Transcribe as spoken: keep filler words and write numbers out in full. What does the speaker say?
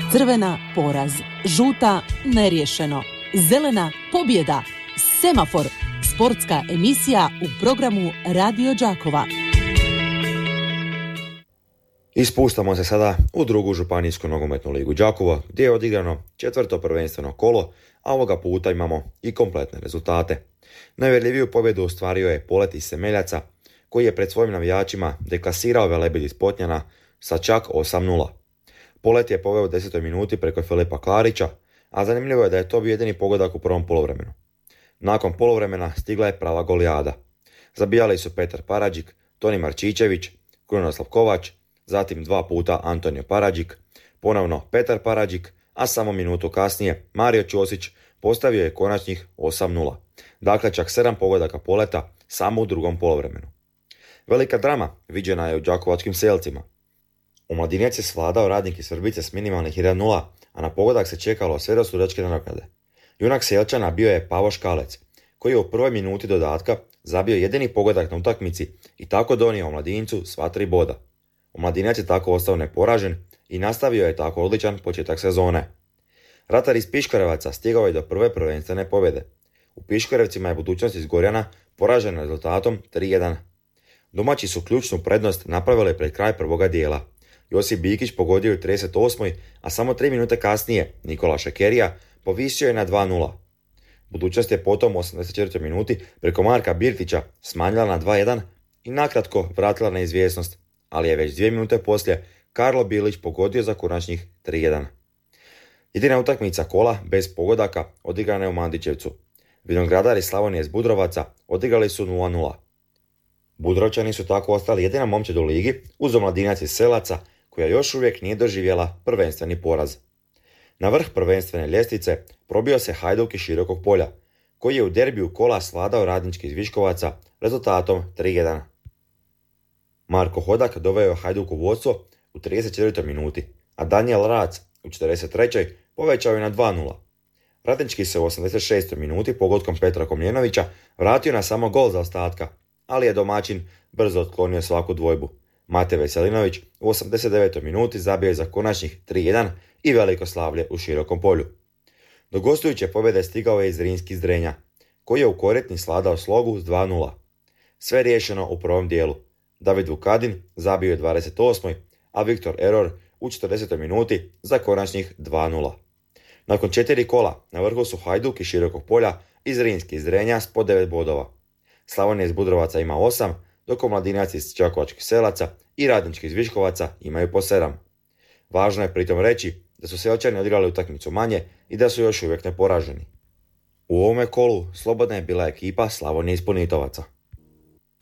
Crvena poraz, žuta neriješeno, zelena pobjeda, semafor, sportska emisija u programu Radio Đakova. Ispuštamo se sada u drugu županijsku nogometnu ligu Đakovo, gdje je odigrano četvrto prvenstveno kolo, a ovoga puta imamo i kompletne rezultate. Najuvjerljiviju pobjedu ostvario je Polet iz Semeljaca, koji je pred svojim navijačima deklasirao Velebit iz Potnjana sa čak osam nula. Polet je poveo u desetoj minuti preko Filipa Klarića, a zanimljivo je da je to bio jedini pogodak u prvom poluvremenu. Nakon poluvremena stigla je prava golijada. Zabijali su Petar Paradžik, Toni Marčičević, Krunoslav Kovač, zatim dva puta Antonio Paradžik, ponovno Petar Paradžik, a samo minutu kasnije Mario Ćosić postavio je konačnih osam nula. Dakle, čak sedam pogodaka Poleta samo u drugom poluvremenu. Velika drama viđena je u đakovačkim Selcima. Omladinec je svladao Radnik iz Vrbice s minimalnih jedan nula, a na pogodak se čekalo sve do sudačke nadoknade. Junak Selčana bio je Pavo Škalec, koji je u prvoj minuti dodatka zabio jedini pogodak na utakmici i tako donio Omladincu sva tri boda. Omladinac je tako ostao neporažen i nastavio je tako odličan početak sezone. Ratar iz Piškorevaca stigao je do prve prvenstvene pobjede. U Piškorevcima je budućnost iz Gorjana poražena rezultatom tri jedan. Domaći su ključnu prednost napravili pred kraj prvoga dijela. Josip Bikić pogodio u trideset osmoj, a samo tri minute kasnije Nikola Šekerija povisio je na dva nula. Budućnost je potom u osamdeset četvrtoj minuti preko Marka Birtića smanjila na dva jedan i nakratko vratila na izvjesnost, ali je već dvije minute poslije Karlo Bilić pogodio za konačnih tri jedan. Jedina utakmica kola bez pogodaka odigrana je u Mandićevcu. Vinogradari Slavonije iz Budrovaca odigrali su nula nula. Budrovčani su tako ostali jedina momčad u ligi uz Omladinac iz Selaca, koja još uvijek nije doživjela prvenstveni poraz. Na vrh prvenstvene ljestvice probio se Hajduk iz Širokog Polja, koji je u derbiju kola svladao Radnički iz Viškovaca rezultatom tri jedan. Marko Hodak doveo Hajduk u vodstvo u trideset četvrtoj minuti, a Daniel Rac u četrdeset trećoj povećao je na dva nula. Radnički se u osamdeset šestoj minuti pogodkom Petra Komljenovića vratio na samo gol za ostatka, ali je domaćin brzo otklonio svaku dvojbu. Mate Veselinović u osamdeset devetoj minuti zabio je za konačnih tri jedan i veliko slavlje u Širokom Polju. Do gostujuće pobjede stigao je iz Zrinski iz Drenja, koji je u Koretni svladao Slogu s dva nula. Sve riješeno u prvom dijelu. David Vukadin zabio je u dvadeset osmoj, a Viktor Error u četrdesetoj minuti za konačnih dva nula. Nakon četiri kola na vrhu su Hajduk iz Širokog Polja i Zrinski iz Drenja s po devet bodova. Slavonija iz Budrovaca ima osam, dok Omladinac iz Đakovačkih Selaca i Radnički iz Viškovaca imaju po sedam. Važno je pritom reći da su Selčani odigrali utakmicu manje i da su još uvijek neporaženi. U ovome kolu slobodna je bila ekipa Slavonije iz Punitovaca.